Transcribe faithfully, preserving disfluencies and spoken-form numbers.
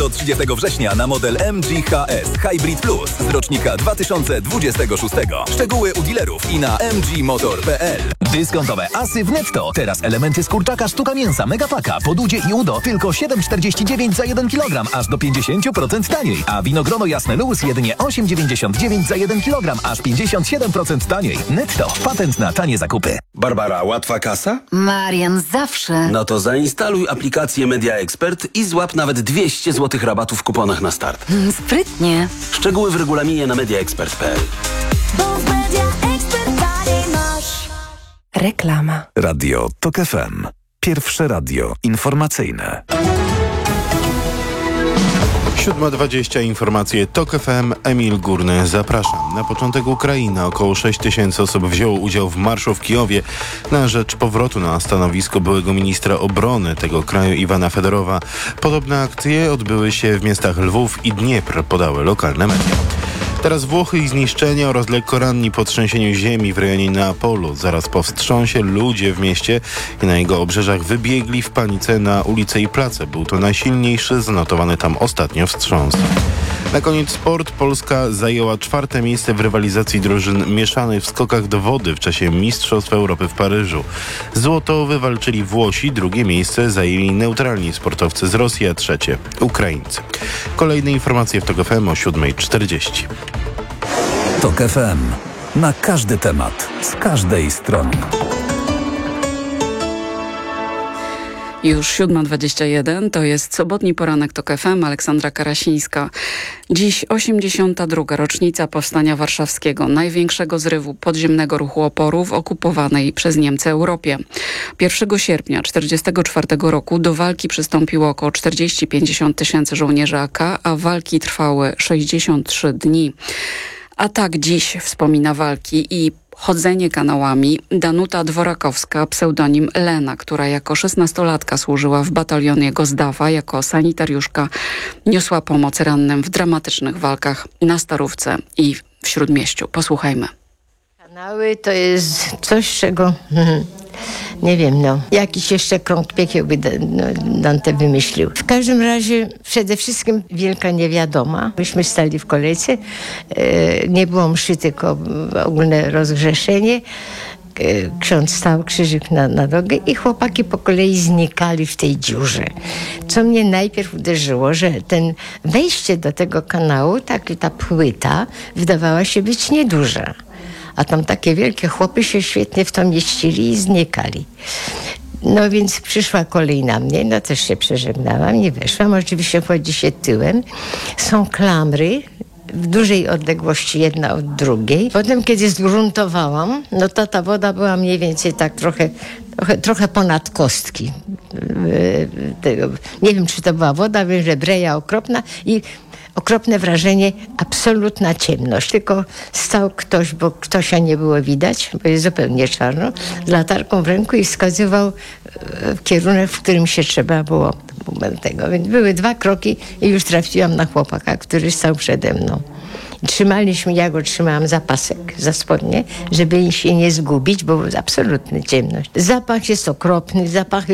Do trzydziestego września na model M G H S Hybrid Plus z rocznika dwa tysiące dwudziestego szóstego. Szczegóły u dealerów i na m g motor kropka p l. Dyskontowe asy w Netto. Teraz elementy z kurczaka sztuka mięsa Megapaka, podłudzie i udo tylko siedem czterdzieści dziewięć za jeden kilogram, aż do pięćdziesiąt procent taniej. A winogrono jasne Luz jedynie osiem dziewięćdziesiąt dziewięć za jeden kilogram, aż pięćdziesiąt siedem procent taniej. Netto. Patent na tanie zakupy. Barbara, łatwa kasa? Marian, zawsze. No to zainstaluj aplikację Media Expert i złap nawet dwieście złotych rabatu w kuponach na start. Mm, sprytnie. Szczegóły w regulaminie na media expert kropka p l. Reklama. Radio TOK F M. Pierwsze radio informacyjne. siódma dwadzieścia, informacje TOK F M, Emil Górny, zapraszam. Na początek Ukraina. Około sześć tysięcy osób wzięło udział w marszu w Kijowie na rzecz powrotu na stanowisko byłego ministra obrony tego kraju Iwana Fedorowa. Podobne akcje odbyły się w miastach Lwów i Dniepr, podały lokalne media. Teraz Włochy i zniszczenia oraz lekko ranni po trzęsieniu ziemi w rejonie Neapolu. Zaraz po wstrząsie ludzie w mieście i na jego obrzeżach wybiegli w panice na ulice i place. Był to najsilniejszy zanotowany tam ostatnio wstrząs. Na koniec sport. Polska zajęła czwarte miejsce w rywalizacji drużyn mieszanych w skokach do wody w czasie Mistrzostw Europy w Paryżu. Złoto wywalczyli Włosi, drugie miejsce zajęli neutralni sportowcy z Rosji, a trzecie Ukraińcy. Kolejne informacje w TOK F M o siódma czterdzieści. TOK F M. Na każdy temat, z każdej strony. Już siódma dwadzieścia jeden, to jest sobotni poranek TOK F M, Aleksandra Karasińska. Dziś osiemdziesiąta druga rocznica Powstania Warszawskiego, największego zrywu podziemnego ruchu oporu w okupowanej przez Niemcy Europie. pierwszego sierpnia tysiąc dziewięćset czterdziestego czwartego roku do walki przystąpiło około czterdzieści do pięćdziesięciu tysięcy żołnierzy A K, a walki trwały sześćdziesiąt trzy dni. A tak dziś wspomina walki i chodzenie kanałami Danuta Dworakowska, pseudonim Lena, która jako szesnastolatka służyła w batalionie Gozdawa, jako sanitariuszka niosła pomoc rannym w dramatycznych walkach na Starówce i w Śródmieściu. Posłuchajmy. Kanały to jest coś, czego hmm, nie wiem, no. Jakiś jeszcze krąg piekieł by Dante wymyślił. W każdym razie przede wszystkim wielka niewiadoma. Myśmy stali w kolejce, e, nie było mszy, tylko ogólne rozgrzeszenie. E, ksiądz stał, krzyżyk na, na nogę i chłopaki po kolei znikali w tej dziurze. Co mnie najpierw uderzyło, że ten wejście do tego kanału, tak, ta płyta wydawała się być nieduża. A tam takie wielkie chłopy się świetnie w to mieścili i znikali. No więc przyszła kolej na mnie, no też się przeżegnałam i weszłam. Oczywiście wchodzi się tyłem. Są klamry w dużej odległości jedna od drugiej. Potem, kiedy zgruntowałam, no to ta woda była mniej więcej tak trochę, trochę, trochę ponad kostki. Nie wiem, czy to była woda, wiem, że breja okropna i okropne wrażenie, absolutna ciemność. Tylko stał ktoś, bo ktośa nie było widać, bo jest zupełnie czarno, z latarką w ręku i wskazywał w kierunek, w którym się trzeba było tego. Więc były dwa kroki i już trafiłam na chłopaka, który stał przede mną. Trzymaliśmy, ja go trzymałam za pasek, za spodnie, żeby się nie zgubić, bo absolutna ciemność. Zapach jest okropny, zapach